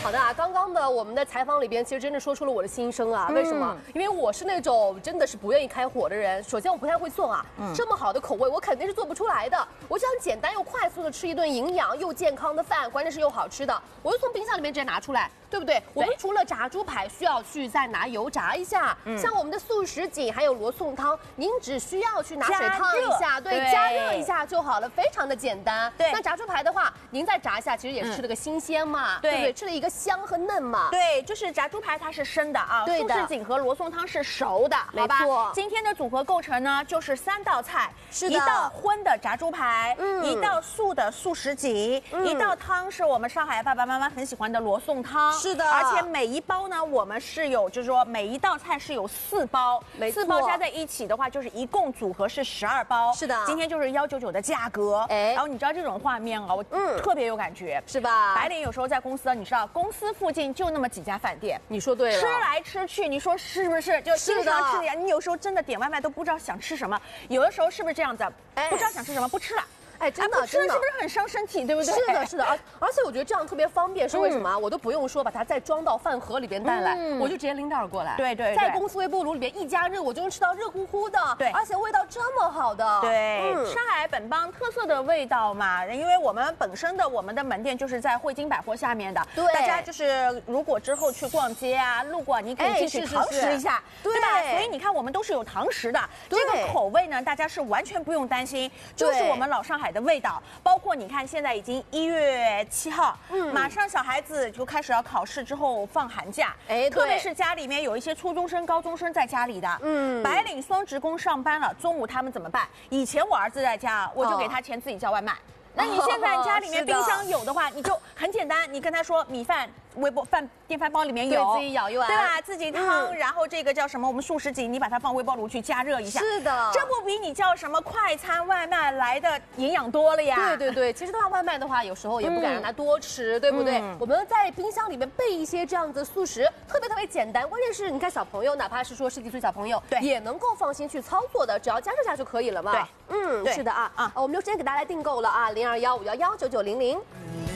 好的啊，刚刚的我们的采访里边，其实真的说出了我的心声啊。为什么？因为我是那种真的是不愿意开火的人。首先我不太会做啊，这么好的口味我肯定是做不出来的。我想简单又快速的吃一顿营养又健康的饭，关键是又好吃的，我就从冰箱里面直接拿出来，对不对？我们除了炸猪排需要去再拿油炸一下，像我们的素什锦还有罗宋汤，您只需要去拿水烫一下，对，加热一下就好了，非常的简单。 对， 那炸猪排的话，您再炸一下，其实也是吃了个新鲜嘛，对不对？吃了一个香和嫩嘛。 对，就是炸猪排它是生的啊，素什锦和罗宋汤是熟的，好吧？ 没错。 今天的组合构成呢，就是3道菜， 是的， 一道荤的炸猪排，一道素的素什锦，一道汤是我们上海爸爸妈妈很喜欢的罗宋汤， 是的。 而且每一包呢，我们是有，就是说每一道菜是有4包，4包加在一起的话，就是一共组合是12包。 是的， 今天就是199的价格，然后你知道这种画面啊，我特别有感觉， 是吧？ 白领有时候在公司，你知道公司附近就那么几家饭店， 你说对了， 吃来吃去，你说是不是？就经常吃点，你有时候真的点外卖都不知道想吃什么，有的时候是不是这样子？不知道想吃什么，不吃了。 哎，真的， 真的是不是很伤身体，对不对？ 是的，是的，而且我觉得这样特别方便，是为什么？我都不用说把它再装到饭盒里边带来，我就直接拎袋过来。 对， 在公司微波炉里边一加热，我就能吃到热乎乎的， 对， 而且味道这么好的。 对，上海本帮特色的味道嘛，因为我们本身的我们的门店就是在汇金百货下面的， 对， 大家就是如果之后去逛街啊，路过你可以进去堂食一下，对吧？所以你看我们都是有堂食的，这个口味呢，大家是完全不用担心，就是我们老上海的味道。包括你看，现在已经1月7号，马上小孩子就开始要考试，之后放寒假，特别是家里面有一些初中生、高中生在家里的，白领双职工上班了，中午他们怎么办？以前我儿子在家，我就给他钱自己叫外卖。那你现在家里面冰箱有的话，你就很简单，你跟他说米饭、微波电饭煲里面有， 自己舀一碗， 对吧？自己汤，然后这个叫什么？我们素什锦，你把它放微波炉去加热一下。 是的， 这不比你叫什么快餐外卖来的营养多了呀？ 对，其实的话，外卖的话，有时候也不敢让他多吃，对不对？我们在冰箱里面备一些这样子素食，特别简单。关键是你看小朋友，哪怕是说10几岁小朋友，对，也能够放心去操作的，只要加热下就可以了嘛。 对， 是的啊，我们留时间给大家来订购了啊，0215119900。